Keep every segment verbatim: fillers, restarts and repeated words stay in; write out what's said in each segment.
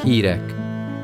Hírek.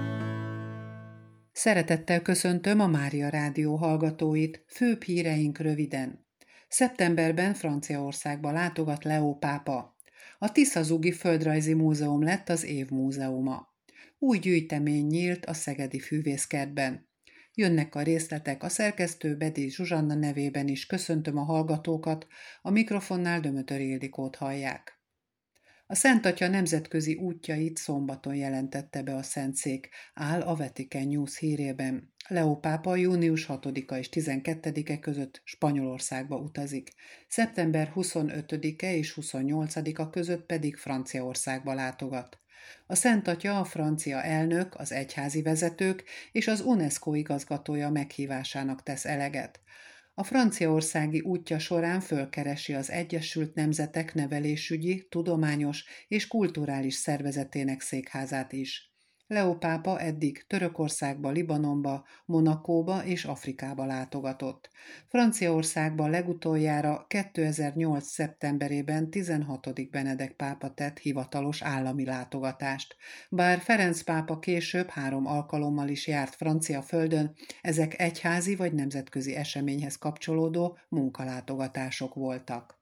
Szeretettel köszöntöm a Mária Rádió hallgatóit, főbb híreink röviden. Szeptemberben Franciaországba látogat Leó pápa. A Tisza-Zugi Földrajzi Múzeum lett az év múzeuma. Új gyűjtemény nyílt a Szegedi Fűvészkertben. Jönnek a részletek, a szerkesztő Bedély Zsuzsanna nevében is köszöntöm a hallgatókat, a mikrofonnál Dömötör Ildikót hallják. A Szent Atya nemzetközi útjait szombaton jelentette be a Szentszék, áll a Vatican News hírében. Leó pápa június hatodika és tizenkettedike között Spanyolországba utazik, szeptember huszonötödike és huszonnyolcadika között pedig Franciaországba látogat. A Szent Atya a francia elnök, az egyházi vezetők és az UNESCO igazgatója meghívásának tesz eleget. A franciaországi útja során fölkeresi az Egyesült Nemzetek Nevelésügyi, Tudományos és Kulturális Szervezetének székházát is. Leó pápa eddig Törökországba, Libanonba, Monakóba és Afrikába látogatott. Franciaországba legutoljára kétezer-nyolc. szeptemberében tizenhatodik Benedek pápa tett hivatalos állami látogatást. Bár Ferenc pápa később három alkalommal is járt francia földön, ezek egyházi vagy nemzetközi eseményhez kapcsolódó munkalátogatások voltak.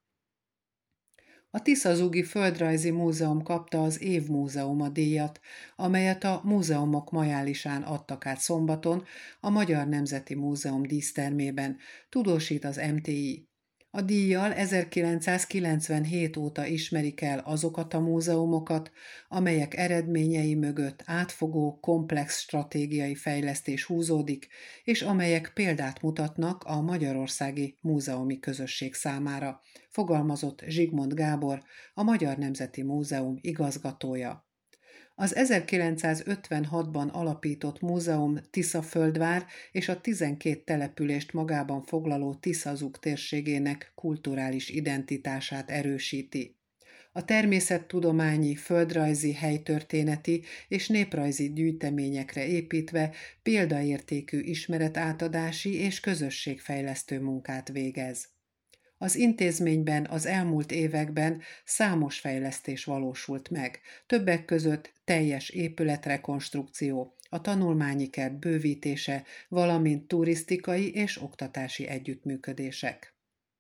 A Tisza-Zugi Földrajzi Múzeum kapta az év múzeuma díjat, amelyet a Múzeumok Majálisán adtak át szombaton a Magyar Nemzeti Múzeum dísztermében, tudósít az em té i. A díjjal ezerkilencszázkilencvenhét óta ismerik el azokat a múzeumokat, amelyek eredményei mögött átfogó, komplex stratégiai fejlesztés húzódik, és amelyek példát mutatnak a magyarországi múzeumi közösség számára, fogalmazott Zsigmond Gábor, a Magyar Nemzeti Múzeum igazgatója. Az ezerkilencszázötvenhatban alapított múzeum Tisza-Földvár és a tizenkét települést magában foglaló Tisza-Zug térségének kulturális identitását erősíti. A természettudományi, földrajzi, helytörténeti és néprajzi gyűjteményekre építve példaértékű ismeretátadási és közösségfejlesztő munkát végez. Az intézményben az elmúlt években számos fejlesztés valósult meg, többek között teljes épületrekonstrukció, a tanulmányi kert bővítése, valamint turisztikai és oktatási együttműködések.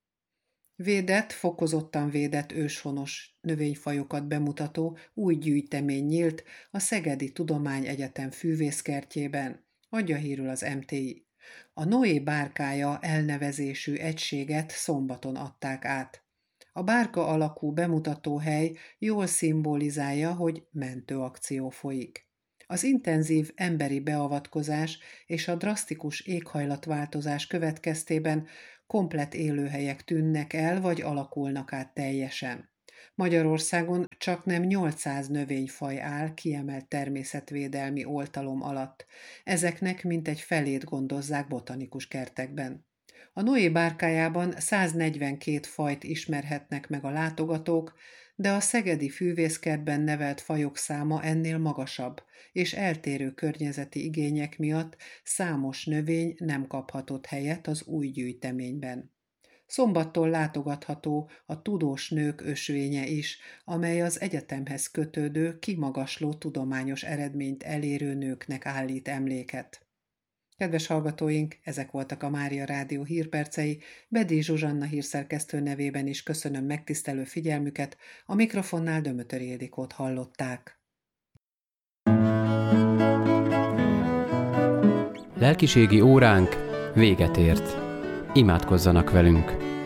Védett, fokozottan védett őshonos növényfajokat bemutató új gyűjtemény nyílt a Szegedi Tudományegyetem fűvészkertjében, adja hírül az em té i. A Noé bárkája elnevezésű egységet szombaton adták át. A bárka alakú bemutatóhely jól szimbolizálja, hogy mentőakció folyik. Az intenzív emberi beavatkozás és a drasztikus éghajlatváltozás következtében komplett élőhelyek tűnnek el vagy alakulnak át teljesen. Magyarországon csaknem nyolcszáz növényfaj áll kiemelt természetvédelmi oltalom alatt. Ezeknek mintegy felét gondozzák botanikus kertekben. A Noé bárkájában száznegyvenkét fajt ismerhetnek meg a látogatók, de a szegedi fűvészkertben nevelt fajok száma ennél magasabb, és eltérő környezeti igények miatt számos növény nem kaphatott helyet az új gyűjteményben. Szombattól látogatható a Tudós Nők ösvénye is, amely az egyetemhez kötődő, kimagasló tudományos eredményt elérő nőknek állít emléket. Kedves hallgatóink, ezek voltak a Mária Rádió hírpercei, Bedély Zsuzsanna hírszerkesztő nevében is köszönöm megtisztelő figyelmüket, a mikrofonnál Dömötör Ildikót hallották. Lelkiségi óránk véget ért. Imádkozzanak velünk!